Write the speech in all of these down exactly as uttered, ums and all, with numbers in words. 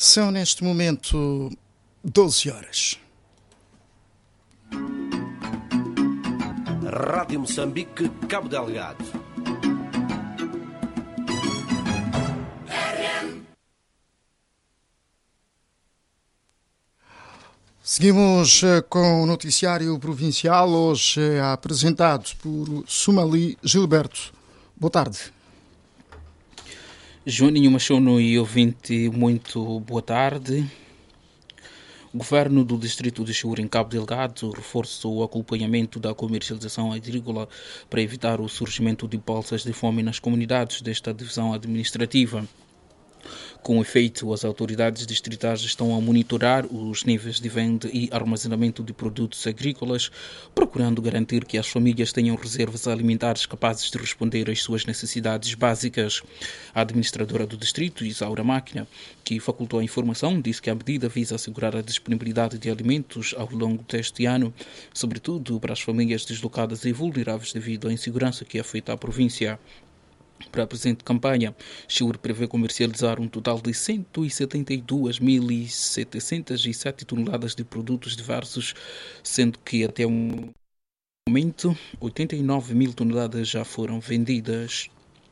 São neste momento doze horas. Rádio Moçambique, Cabo Delgado. Seguimos com o noticiário provincial, hoje apresentado por Sumali Gilberto. Boa tarde. Joaninho Machono e ouvinte, muito boa tarde. O Governo do Distrito de Chiure, em Cabo Delgado, reforçou o acompanhamento da comercialização agrícola para evitar o surgimento de bolsas de fome nas comunidades desta divisão administrativa. Com efeito, as autoridades distritais estão a monitorar os níveis de venda e armazenamento de produtos agrícolas, procurando garantir que as famílias tenham reservas alimentares capazes de responder às suas necessidades básicas. A administradora do distrito, Isaura Máquina, que facultou a informação, disse que a medida visa assegurar a disponibilidade de alimentos ao longo deste ano, sobretudo para as famílias deslocadas e vulneráveis devido à insegurança que afeta a província. Para a presente campanha, Chiure prevê comercializar um total de cento e setenta e duas mil setecentas e sete toneladas de produtos diversos, sendo que até o momento oitenta e nove mil toneladas já foram vendidas.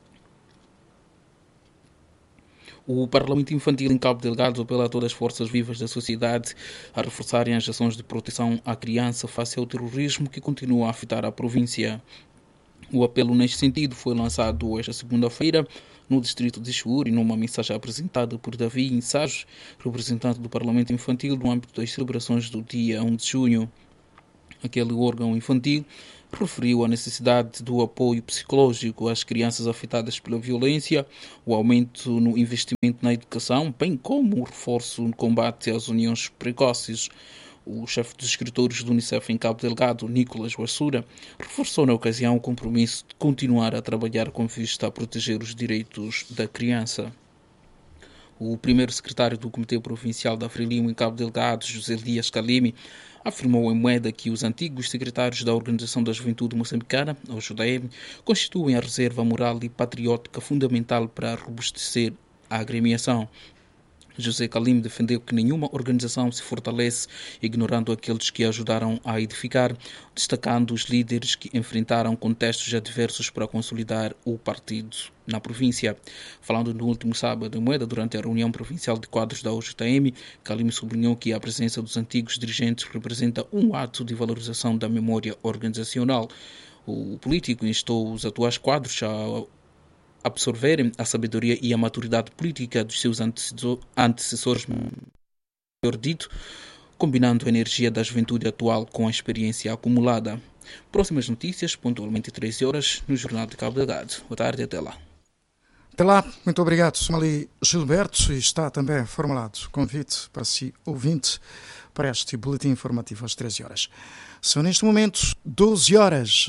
O Parlamento Infantil em Cabo Delgado apela a todas as forças vivas da sociedade a reforçarem as ações de proteção à criança face ao terrorismo que continua a afetar a província. O apelo neste sentido foi lançado esta segunda-feira no distrito de Chiure, numa mensagem apresentada por Davi Ensage, representante do Parlamento Infantil no âmbito das celebrações do dia um de junho. Aquele órgão infantil referiu a necessidade do apoio psicológico às crianças afetadas pela violência, o aumento no investimento na educação, bem como o reforço no combate às uniões precoces. O chefe dos escritores do Unicef em Cabo Delgado, Nicolas Wassura, reforçou na ocasião o compromisso de continuar a trabalhar com vista a proteger os direitos da criança. O primeiro secretário do Comitê Provincial da Frelimo em Cabo Delgado, José Dias Calimi, afirmou em Moeda que os antigos secretários da Organização da Juventude Moçambicana, a O J M, constituem a reserva moral e patriótica fundamental para robustecer a agremiação. José Calim defendeu que nenhuma organização se fortalece ignorando aqueles que ajudaram a edificar, destacando os líderes que enfrentaram contextos adversos para consolidar o partido na província. Falando no último sábado em Moeda, durante a reunião provincial de quadros da O J M, Calim sublinhou que a presença dos antigos dirigentes representa um ato de valorização da memória organizacional. O político instou os atuais quadros a absorverem a sabedoria e a maturidade política dos seus antecessores, melhor dito, combinando a energia da juventude atual com a experiência acumulada. Próximas notícias, pontualmente treze horas, no Jornal de Cabo Delgado. Boa tarde e até lá. Até lá, muito obrigado, Sumali Gilberto. E está também formulado o convite para si, ouvinte, para este boletim informativo às treze horas. São neste momento doze horas.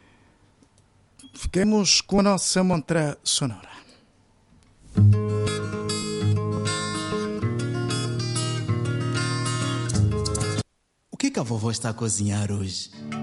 Fiquemos com a nossa montra sonora. O que que a vovó está a cozinhar hoje?